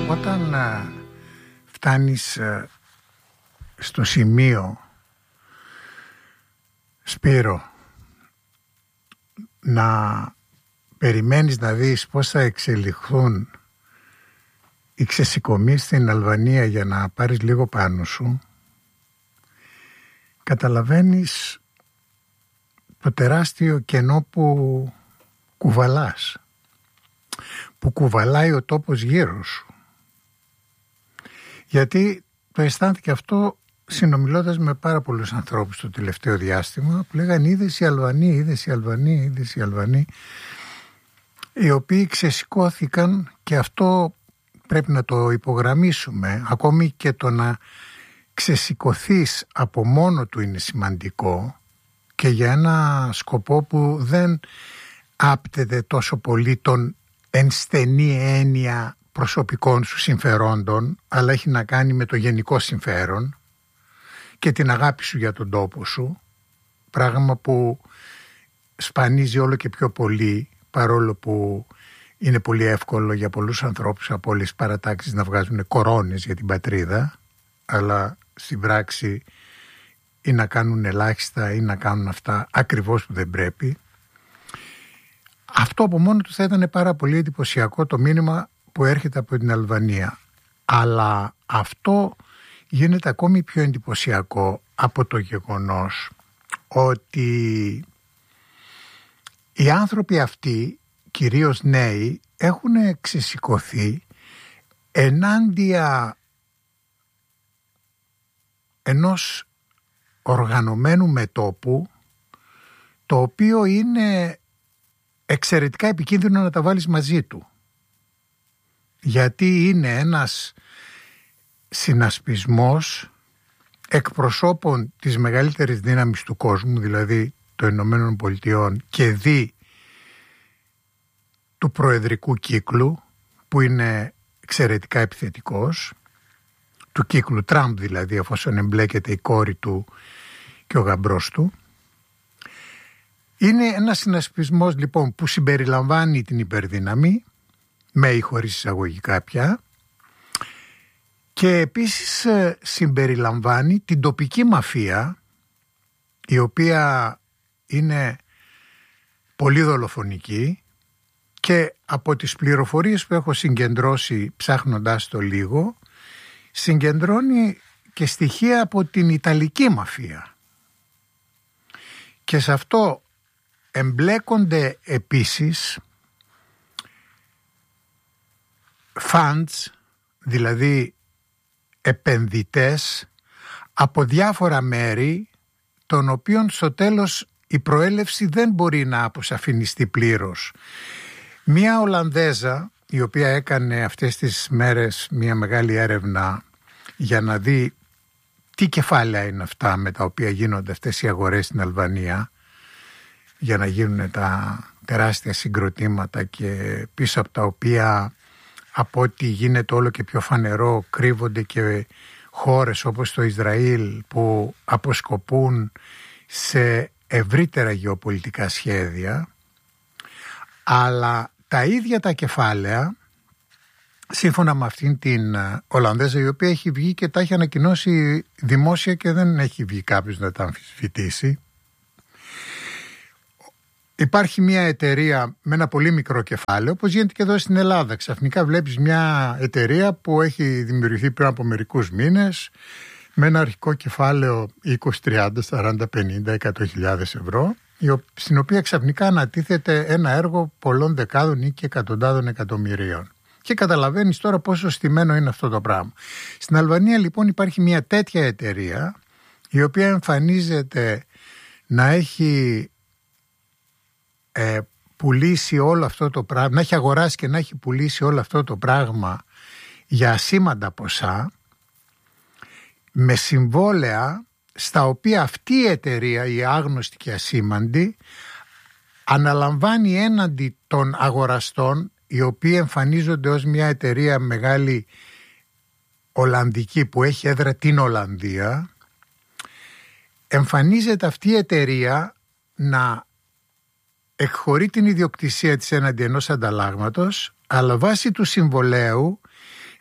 Όταν φτάνεις στο σημείο, Σπύρο, να περιμένεις να δεις πώς θα εξελιχθούν οι ξεσηκωμοί στην Αλβανία για να πάρεις λίγο πάνω σου, καταλαβαίνεις το τεράστιο κενό που κουβαλάς, που κουβαλάει ο τόπος γύρω σου. Γιατί το αισθάνθηκε αυτό συνομιλώντας με πάρα πολλούς ανθρώπους το τελευταίο διάστημα, που λέγανε είδες οι Αλβανοί, είδες οι Αλβανοί, είδες οι Αλβανοί, οι οποίοι ξεσηκώθηκαν, και αυτό πρέπει να το υπογραμμίσουμε. Ακόμη και το να ξεσηκωθείς από μόνο του είναι σημαντικό, και για ένα σκοπό που δεν άπτεται τόσο πολύ των εν στενή έννοια προσωπικών σου συμφερόντων, αλλά έχει να κάνει με το γενικό συμφέρον και την αγάπη σου για τον τόπο σου, πράγμα που σπανίζει όλο και πιο πολύ, παρόλο που είναι πολύ εύκολο για πολλούς ανθρώπους από όλες τις παρατάξεις να βγάζουν κορώνες για την πατρίδα, αλλά στην πράξη ή να κάνουν ελάχιστα ή να κάνουν αυτά ακριβώς που δεν πρέπει. Αυτό από μόνο του θα ήταν πάρα πολύ εντυπωσιακό, το μήνυμα που έρχεται από την Αλβανία. Αλλά αυτό γίνεται ακόμη πιο εντυπωσιακό από το γεγονός ότι οι άνθρωποι αυτοί, κυρίως νέοι, έχουν ξεσηκωθεί ενάντια ενός οργανωμένου μετώπου, το οποίο είναι εξαιρετικά επικίνδυνο να τα βάλεις μαζί του, γιατί είναι ένας συνασπισμός εκπροσώπων της μεγαλύτερης δύναμης του κόσμου, δηλαδή των Ηνωμένων Πολιτειών, και δι του προεδρικού κύκλου, που είναι εξαιρετικά επιθετικός, του κύκλου Τραμπ δηλαδή, εφόσον εμπλέκεται η κόρη του και ο γαμπρός του. Είναι ένας συνασπισμός λοιπόν που συμπεριλαμβάνει την υπερδύναμη, με ή χωρίς εισαγωγικά πια, και επίσης συμπεριλαμβάνει την τοπική μαφία, η οποία είναι πολύ δολοφονική, και από τις πληροφορίες που έχω συγκεντρώσει ψάχνοντας το λίγο, συγκεντρώνει και στοιχεία από την Ιταλική μαφία. Και σε αυτό εμπλέκονται επίσης funds, δηλαδή επενδυτές από διάφορα μέρη, των οποίων στο τέλος η προέλευση δεν μπορεί να αποσαφινιστεί πλήρως. Μία Ολλανδέζα, η οποία έκανε αυτές τις μέρες μία μεγάλη έρευνα για να δει τι κεφάλαια είναι αυτά με τα οποία γίνονται αυτές οι αγορές στην Αλβανία, για να γίνουν τα τεράστια συγκροτήματα, και πίσω από τα οποία, από ό,τι γίνεται όλο και πιο φανερό, κρύβονται και χώρες όπως το Ισραήλ, που αποσκοπούν σε ευρύτερα γεωπολιτικά σχέδια. Αλλά τα ίδια τα κεφάλαια, σύμφωνα με αυτήν την Ολλανδέζα, η οποία έχει βγει και τα έχει ανακοινώσει δημόσια και δεν έχει βγει κάποιος να τα αμφισβητήσει, υπάρχει μια εταιρεία με ένα πολύ μικρό κεφάλαιο, όπως γίνεται και εδώ στην Ελλάδα. Ξαφνικά βλέπεις μια εταιρεία που έχει δημιουργηθεί πριν από μερικούς μήνες, με ένα αρχικό κεφάλαιο 20, 30, 40, 50, 100.000 ευρώ, στην οποία ξαφνικά ανατίθεται ένα έργο πολλών δεκάδων ή και εκατοντάδων εκατομμυρίων. Και καταλαβαίνεις τώρα πόσο στημένο είναι αυτό το πράγμα. Στην Αλβανία λοιπόν υπάρχει μια τέτοια εταιρεία, η οποία εμφανίζεται να έχει πουλήσει όλο αυτό το πράγμα, να έχει αγοράσει και να έχει πουλήσει όλο αυτό το πράγμα για ασήμαντα ποσά, με συμβόλαια στα οποία αυτή η εταιρεία, η άγνωστη και ασήμαντη, αναλαμβάνει έναντι των αγοραστών, οι οποίοι εμφανίζονται ως μια εταιρεία μεγάλη Ολλανδική που έχει έδρα την Ολλανδία, εμφανίζεται αυτή η εταιρεία να εκχωρεί την ιδιοκτησία της έναντι ενός ανταλλάγματος, αλλά βάσει του συμβολέου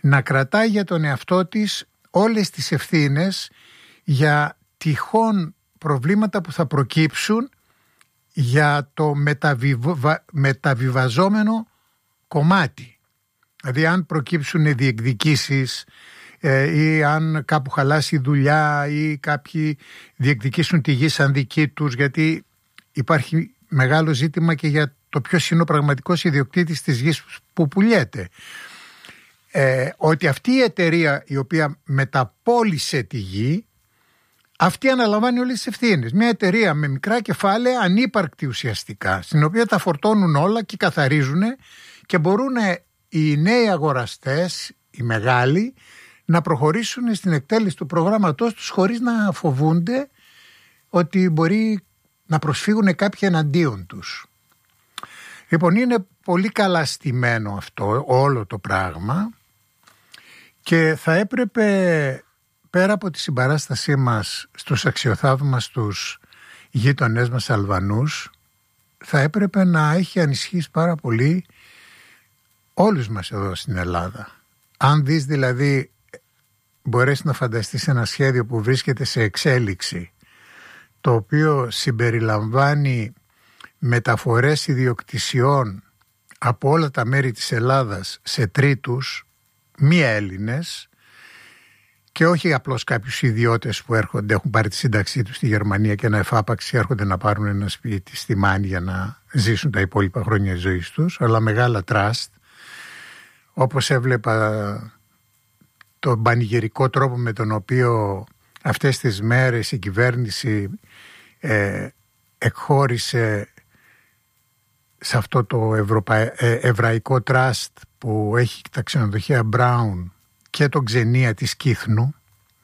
να κρατάει για τον εαυτό της όλες τις ευθύνες για τυχόν προβλήματα που θα προκύψουν για το μεταβιβαζόμενο κομμάτι. Δηλαδή αν προκύψουν διεκδικήσεις ή αν κάπου χαλάσει η δουλειά ή κάποιοι διεκδικήσουν τη γη σαν δική τους, γιατί υπάρχει μεγάλο ζήτημα και για το ποιος είναι ο πραγματικός ιδιοκτήτης της γης που πουλιέται. Ότι αυτή η εταιρεία η οποία μεταπώλησε τη γη, αυτή αναλαμβάνει όλες τις ευθύνες. Μια εταιρεία με μικρά κεφάλαια, ανύπαρκτη ουσιαστικά, στην οποία τα φορτώνουν όλα και καθαρίζουν και μπορούν οι νέοι αγοραστές, οι μεγάλοι, να προχωρήσουν στην εκτέλεση του προγράμματός τους χωρίς να φοβούνται ότι μπορεί να προσφύγουν κάποιοι εναντίον τους. Λοιπόν, είναι πολύ καλά στημένο αυτό όλο το πράγμα και θα έπρεπε, πέρα από τη συμπαράστασή μας στους αξιοθαύμαστους γείτονές μας Αλβανούς, θα έπρεπε να έχει ανισχύσει πάρα πολύ όλους μας εδώ στην Ελλάδα. Αν δεις δηλαδή, μπορείς να φανταστείς ένα σχέδιο που βρίσκεται σε εξέλιξη, το οποίο συμπεριλαμβάνει μεταφορές ιδιοκτησιών από όλα τα μέρη της Ελλάδας σε τρίτους, μη Έλληνες, και όχι απλώς κάποιους ιδιώτες που έρχονται, έχουν πάρει τη σύνταξή τους στη Γερμανία και ένα εφάπαξ έρχονται να πάρουν ένα σπίτι στη Μάνη για να ζήσουν τα υπόλοιπα χρόνια ζωής τους, αλλά μεγάλα τραστ, όπως έβλεπα τον πανηγυρικό τρόπο με τον οποίο αυτές τις μέρες η κυβέρνηση εκχώρησε σε αυτό το εβραϊκό τραστ που έχει τα ξενοδοχεία Brown και τον Ξενία της Κύθνου,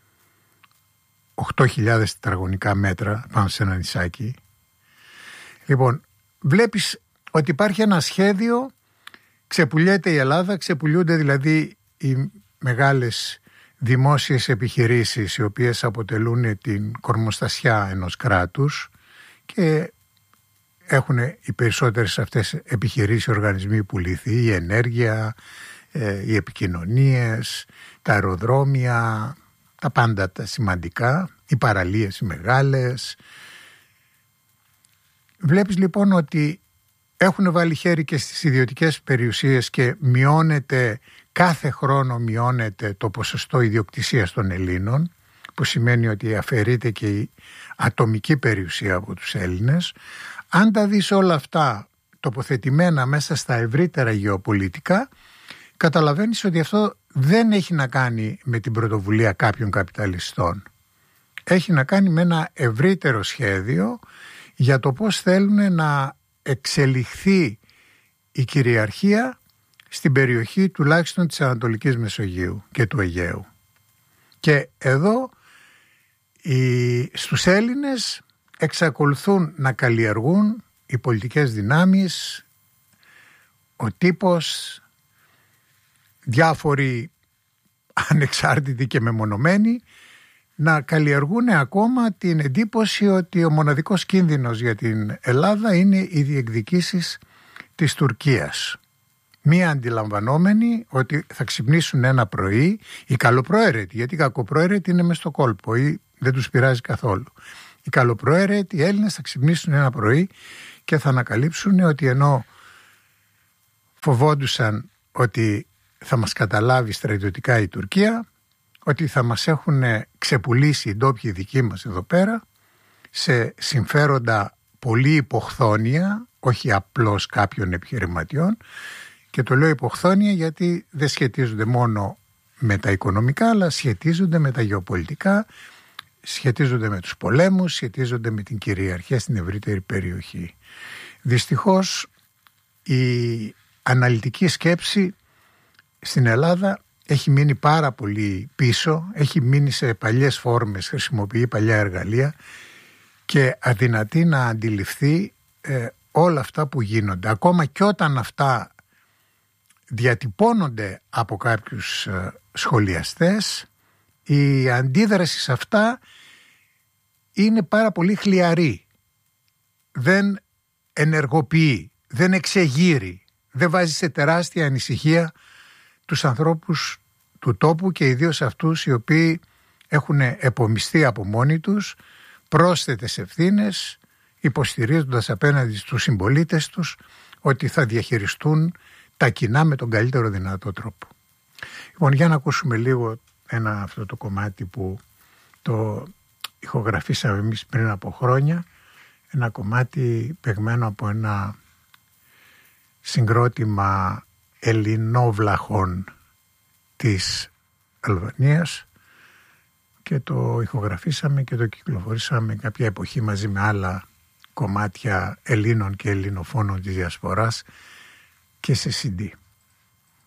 8.000 τετραγωνικά μέτρα πάνω σε ένα νησάκι. Λοιπόν, βλέπεις ότι υπάρχει ένα σχέδιο, ξεπουλιέται η Ελλάδα, ξεπουλιούνται δηλαδή οι μεγάλες δημόσιες επιχειρήσεις οι οποίες αποτελούν την κορμοστασιά ενός κράτους και έχουν οι περισσότερες αυτές επιχειρήσεις, οργανισμοί πουληθεί, η ενέργεια, οι επικοινωνίες, τα αεροδρόμια, τα πάντα τα σημαντικά, οι παραλίες οι μεγάλες. Βλέπεις λοιπόν ότι έχουν βάλει χέρι και στις ιδιωτικές περιουσίες και κάθε χρόνο μειώνεται το ποσοστό ιδιοκτησίας των Ελλήνων, που σημαίνει ότι αφαιρείται και η ατομική περιουσία από τους Έλληνες. Αν τα δεις όλα αυτά τοποθετημένα μέσα στα ευρύτερα γεωπολιτικά, καταλαβαίνεις ότι αυτό δεν έχει να κάνει με την πρωτοβουλία κάποιων καπιταλιστών. Έχει να κάνει με ένα ευρύτερο σχέδιο για το πώς θέλουν να εξελιχθεί η κυριαρχία στην περιοχή τουλάχιστον της Ανατολικής Μεσογείου και του Αιγαίου. Και εδώ στους Έλληνες εξακολουθούν να καλλιεργούν οι πολιτικές δυνάμεις, ο τύπος, διάφοροι ανεξάρτητοι και μεμονωμένοι, να καλλιεργούν ακόμα την εντύπωση ότι ο μοναδικός κίνδυνος για την Ελλάδα είναι οι διεκδικήσεις της Τουρκίας. Μία αντιλαμβανόμενοι ότι θα ξυπνήσουν ένα πρωί οι καλοπροαίρετοι, γιατί οι κακοπροαίρετοι είναι μες στο κόλπο ή δεν τους πειράζει καθόλου. Οι καλοπροαίρετοι, οι Έλληνες θα ξυπνήσουν ένα πρωί και θα ανακαλύψουν ότι ενώ φοβόντουσαν ότι θα μας καταλάβει στρατιωτικά η Τουρκία, ότι θα μας έχουν ξεπουλήσει οι ντόπιοι δικοί μας εδώ πέρα σε συμφέροντα πολύ υποχθόνια, όχι απλώς κάποιων επιχειρηματιών. Και το λέω υποχθόνια γιατί δεν σχετίζονται μόνο με τα οικονομικά, αλλά σχετίζονται με τα γεωπολιτικά, σχετίζονται με τους πολέμους, σχετίζονται με την κυριαρχία στην ευρύτερη περιοχή. Δυστυχώς η αναλυτική σκέψη στην Ελλάδα έχει μείνει πάρα πολύ πίσω, έχει μείνει σε παλιές φόρμες, χρησιμοποιεί παλιά εργαλεία και αδυνατεί να αντιληφθεί όλα αυτά που γίνονται. Ακόμα και όταν αυτά διατυπώνονται από κάποιους σχολιαστές, η αντίδραση σε αυτά είναι πάρα πολύ χλιαρή. Δεν ενεργοποιεί, δεν εξεγείρει, δεν βάζει σε τεράστια ανησυχία τους ανθρώπους του τόπου και ιδίως αυτούς οι οποίοι έχουν επομιστεί από μόνοι τους πρόσθετες ευθύνες, υποστηρίζοντας απέναντι στους συμπολίτες τους ότι θα διαχειριστούν τα κοινά με τον καλύτερο δυνατό τρόπο. Λοιπόν, για να ακούσουμε λίγο αυτό το κομμάτι που το ηχογραφήσαμε εμείς πριν από χρόνια, ένα κομμάτι παιγμένο από ένα συγκρότημα ελληνόβλαχων της Αλβανίας και το ηχογραφήσαμε και το κυκλοφορήσαμε κάποια εποχή μαζί με άλλα κομμάτια Ελλήνων και ελληνοφώνων της Διασποράς και σε CD.